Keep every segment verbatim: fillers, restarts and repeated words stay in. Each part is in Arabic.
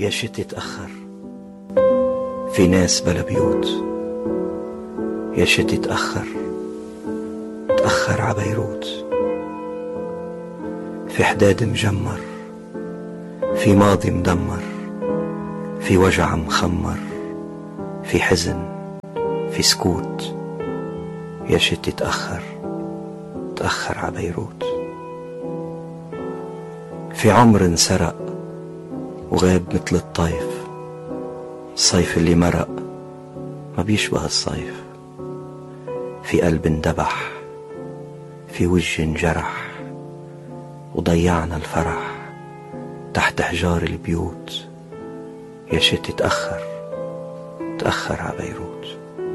يا شتي تأخر، في ناس بلا بيوت. يا شتي تأخر، تأخر ع بيروت. في حداد مجمر، في ماضي مدمر، في وجع مخمر، في حزن، في سكوت. يا شتي تأخر، تأخر ع بيروت. في عمر انسرق وغاب مثل الطيف. الصيف اللي مرق ما بيشبه الصيف. في قلب اندبح، في وجه انجرح، وضيعنا الفرح تحت حجار البيوت. يا شتي تأخر، تأخر ع بيروت.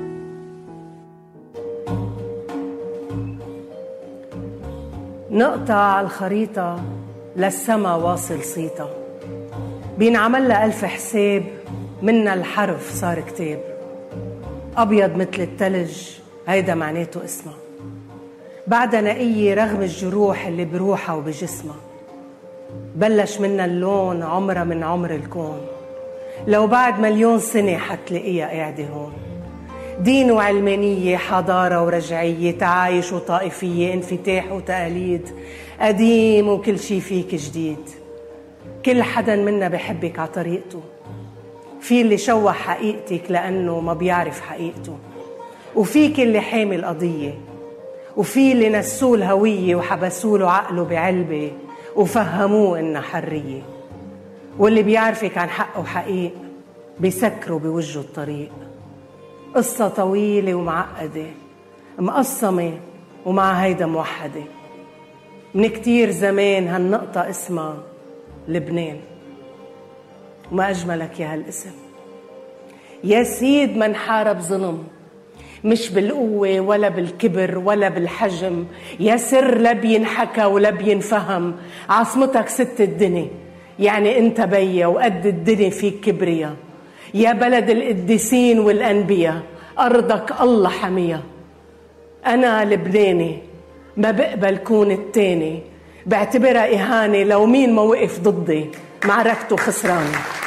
نقطة على الخريطة للسما واصل صيتا، بينعمل لها ألف حساب، منا الحرف صار كتاب. أبيض مثل التلج هيدا معناته اسمها، بعدها نقية رغم الجروح اللي بروحها وبجسمها. بلش منا اللون عمرها من عمر الكون، لو بعد مليون سنة حتلاقيها قاعدة هون. دين وعلمانية، حضارة ورجعية، تعايش وطائفية، انفتاح وتقاليد، قديم وكل شي فيك جديد. كل حدا منا بحبك عطريقته، في اللي شوه حقيقتك لأنه ما بيعرف حقيقته، وفيك اللي حامي القضية، وفي اللي نسوه الهوية وحبسوله عقله بعلبة وفهموه إنها حرية، واللي بيعرفك عن حق وحقيق بيسكروا بوجه الطريق. قصة طويلة ومعقدة مقسمة ومع هيدا موحدة. من كتير زمان هالنقطة اسمها لبنان، وما أجملك يا هالاسم. يا سيد من حارب ظلم، مش بالقوة ولا بالكبر ولا بالحجم. يا سر لا بينحكى ولا بينفهم. عاصمتك ست الدنيا، يعني انت بيا وقد الدنيا فيك كبريا. يا بلد القديسين والأنبياء، أرضك الله حميها. أنا لبناني، ما بقبل كون التاني، بعتبرها إهانة لو مين ما وقف ضدي معركته خسرانة.